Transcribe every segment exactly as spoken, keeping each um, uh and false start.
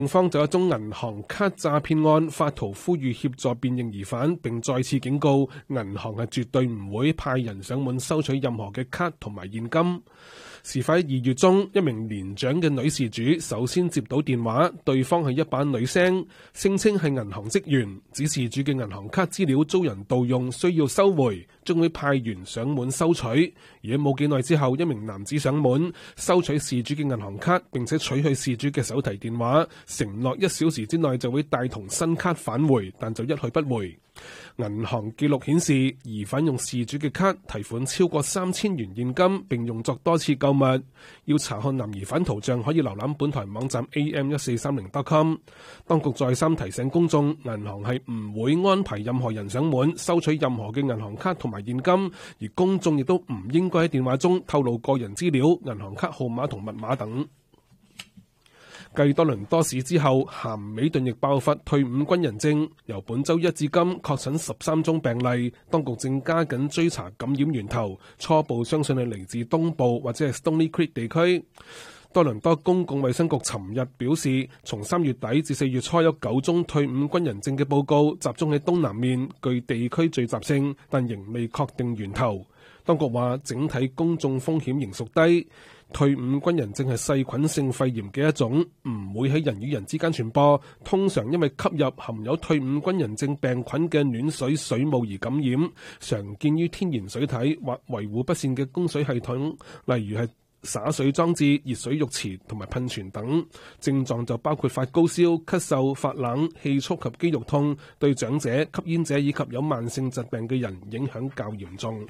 警方就一宗銀行卡詐騙案發圖呼籲協助辨認疑犯，並再次警告銀行係絕對唔會派人上門收取任何嘅卡同埋現金。事發喺二月中，一名年長嘅女事主首先接到電話，對方係一把女聲，聲稱係銀行職員，指事主嘅銀行卡資料遭人盜用，需要收回，將會派員上門收取。而喺冇幾耐之後，一名男子上門收取事主嘅銀行卡，並且取去事主嘅手提電話，承諾一小時之內就會帶同新卡返回，但就一去不回。銀行記錄顯示，疑犯用事主嘅卡提款超過三千元現金，並用作多次購物。要查看男疑犯圖像，可以瀏覽本台網站 a m 一四三零 dot com。當局再三提醒公眾，銀行係唔會安排任何人上門收取任何嘅銀行卡同埋現金，而公眾亦都唔應該喺電話中透露個人資料、銀行卡號碼同密碼等。繼多倫多市之後，咸美頓亦爆發退伍軍人症，由本週一至今確診十三宗病例，當局正加緊追查感染源頭，初步相信係嚟自東部或者係 Stoney Creek 地區。多倫多公共衛生局尋日表示，從三月底至四月初有九宗退伍軍人症嘅報告，集中喺東南面，具地區聚集性，但仍未確定源頭。當局話，整體公眾風險仍屬低。退伍軍人症係細菌性肺炎嘅一種，唔會喺人與人之間傳播，通常因為吸入含有退伍軍人症病菌嘅暖水水母而感染，常見於天然水體或維護不善嘅供水系統，例如係灑水裝置、熱水浴池同埋噴泉等。症狀就包括發高燒、咳嗽、發冷、氣促及肌肉痛，對長者、吸煙者以及有慢性疾病嘅人影響較嚴重。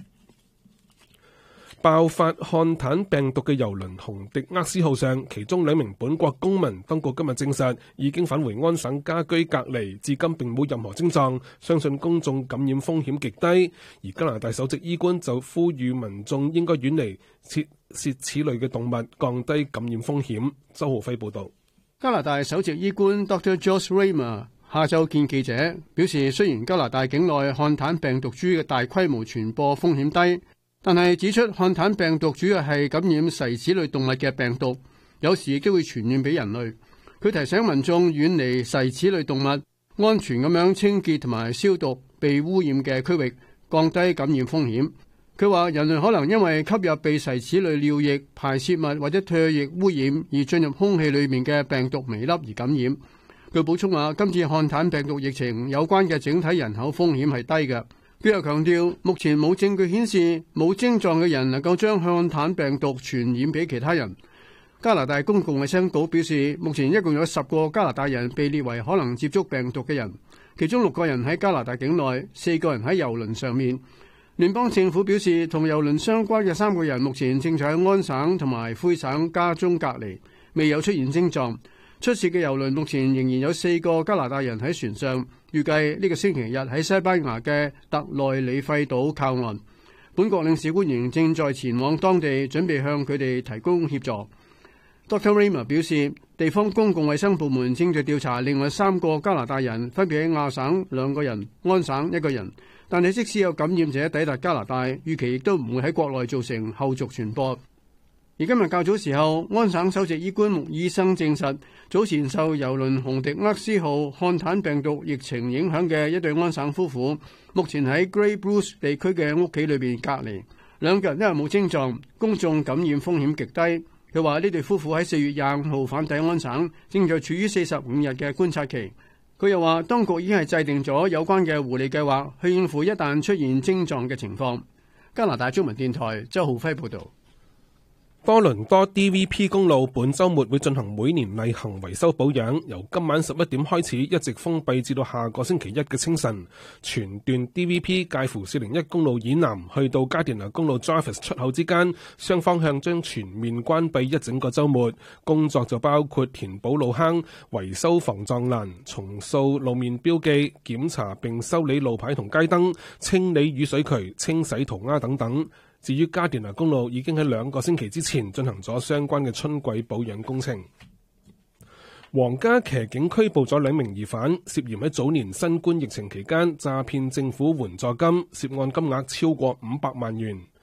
爆發漢坦病毒嘅郵輪紅迪厄斯號上，其中兩名本國公民，當局今日證實已經返回安省家居隔離，至今並冇任何症狀，相信公眾感染風險極低。而加拿大首席醫官就呼籲民眾應該遠離涉涉此類嘅動物，降低感染風險。周浩輝報導。 加拿大首席醫官 Doctor Josh Raymer 下晝見記者表示，雖然加拿大境內漢坦病毒株嘅大規模傳播風險低，但係指出漢坦病毒主要係感染噬齒類動物嘅病毒，有時亦都會傳染俾人類。佢提醒民眾遠離噬齒類動物，安全咁樣清潔同埋消毒被污染嘅區域，降低感染風險。佢話人類可能因為吸入被噬齒類尿液、排泄物或者唾液污染而進入空氣裏面嘅病毒微粒而感染。佢補充話，今次漢坦病毒疫情有關嘅整體人口風險係低嘅。佢又強調，目前冇證據顯示冇症狀嘅人能夠將漢坦病毒傳染俾其他人。加拿大公共衛生局表示，目前一共有十個加拿大人被列為可能接觸病毒嘅人，其中六個人喺加拿大境內，四個人喺郵輪上面。聯邦政府表示，同郵輪相關嘅三個人目前正在安省同埋魁省家中隔離，未有出現症狀。出事嘅郵輪目前仍然有四個加拿大人喺船上，預計呢個星期日喺西班牙嘅特內里費島靠岸。本國領事官員正在前往當地，準備向佢哋提供協助。Doctor Raymer 表示，地方公共衛生部門正在調查另外三個加拿大人，分別喺亞省兩個人、安省一個人。但係即使有感染者抵達加拿大，預期亦都唔會喺國內造成後續傳播。而今日較早時候，安省首席醫官穆醫生證實，早前受郵輪紅迪厄斯號漢坦病毒疫情影響嘅一對安省夫婦，目前喺 Grey Bruce 地區嘅屋企裏邊隔離。兩個人因為冇症狀，公眾感染風險極低。佢話呢對夫婦喺四月廿五號返抵安省，正在處於四十五日嘅觀察期。佢又話，當局已經係制定咗有關嘅護理計劃，去應付一旦出現症狀嘅情況。加拿大中文電台周浩輝報導。 多倫多 D V P 公路本週末會進行每年例行維修保養，由今晚十一點開始，一直封閉至到下個星期一嘅清晨。全段 D V P 介乎四零一公路以南去到加田拿公路 Jarvis 出口之間，雙方向將全面關閉一整個週末。工作就包括填補路坑、維修防撞欄、重掃路面標記、檢查並修理路牌同街燈、清理雨水渠、清洗塗鴉等等。至於加田拿公路，已經喺兩個星期之前進行咗相關嘅春季保養工程。皇家騎警拘捕咗兩名疑犯，涉嫌喺早年新冠疫情期間詐騙政府援助金，涉案金額超過五百萬元。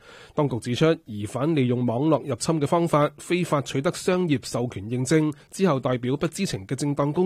當局指出，疑犯利用網絡入侵嘅方法，非法取得商業授權認證之後，代表不知情嘅正當公